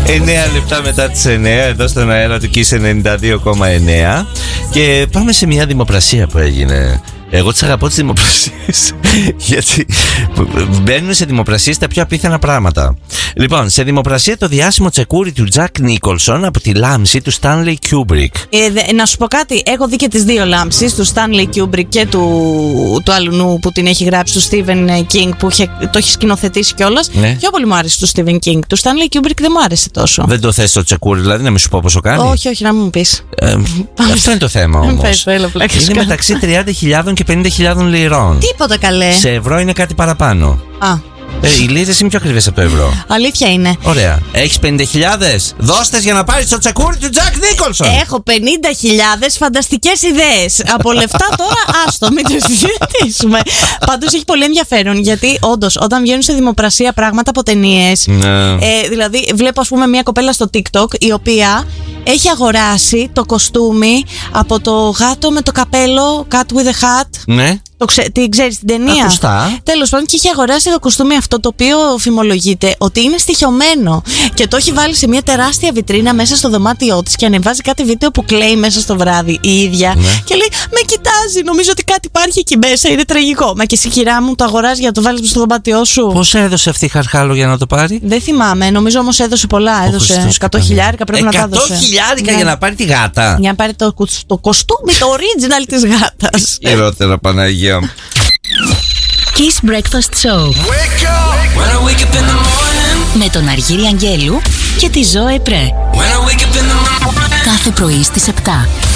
9 λεπτά μετά τις 9 εδώ στον αέρα του Kiss 92,9. Και πάμε σε μια δημοπρασία που έγινε. Εγώ τις αγαπώ τις δημοπρασίες γιατί μπαίνουν σε δημοπρασίες τα πιο απίθανα πράγματα. Λοιπόν, σε δημοπρασία το διάσημο τσεκούρι του Jack Nicholson από τη λάμψη του Stanley Kubrick. Να σου πω κάτι, έχω δει και τις δύο λάμψεις, του Stanley Kubrick και του αλλού που την έχει γράψει, του Stephen King, που το έχει σκηνοθετήσει κιόλας. Ναι. Πιο πολύ μου άρεσε του Stephen King. Του Stanley Kubrick δεν μου άρεσε τόσο. Δεν το θες το τσεκούρι, δηλαδή, να μην σου πω πόσο κάνει? Όχι, όχι, να μην μου πεις. Αυτό είναι το θέμα όμως. Είναι μεταξύ 30.000 και 50.000 λιρών. Τίποτα καλέ. Σε ευρώ είναι κάτι παραπάνω. Οι λίρες είναι πιο ακριβές από το ευρώ. Αλήθεια είναι. Ωραία. Έχεις 50.000? Δώστες για να πάρεις το τσεκούρι του Jack Nicholson. Έχω 50.000 φανταστικές ιδέες. Από λεφτά τώρα, άστο, μην το συζητήσουμε. Πάντως έχει πολύ ενδιαφέρον, γιατί όντως όταν βγαίνουν σε δημοπρασία πράγματα από ταινίες, δηλαδή βλέπω ας πούμε μια κοπέλα στο TikTok η οποία έχει αγοράσει το κοστούμι από το γάτο με το καπέλο, Cat with a Hat. Ναι. Την ξέρεις την ταινία? Ακουστά. Τέλος πάντων, και είχε αγοράσει το κοστούμι αυτό, το οποίο φημολογείται ότι είναι στοιχειωμένο. Και το έχει βάλει σε μια τεράστια βιτρίνα μέσα στο δωμάτιό της και ανεβάζει κάτι βίντεο που κλαίει μέσα στο βράδυ η ίδια. Ναι. Και λέει: με κοιτάζει, νομίζω ότι κάτι υπάρχει εκεί μέσα, είναι τραγικό. Μα και εσύ, κυρά μου, το αγοράζει για να το βάλεις στο δωμάτιό σου. Πώς έδωσε αυτή η Χαρχάλο για να το πάρει? Δεν θυμάμαι, νομίζω όμως έδωσε πολλά. Έδωσε 100.000, πρέπει να τα δώσει. 100.000 για να πάρει τη γάτα. Για να πάρει το κοστούμι, το original της γάτας. Χειρότερα, Παναγία. Kiss Breakfast Show. Με τον Αργύρη Αγγέλου και τη Ζωέ Πρέ. Κάθε πρωί στις 7.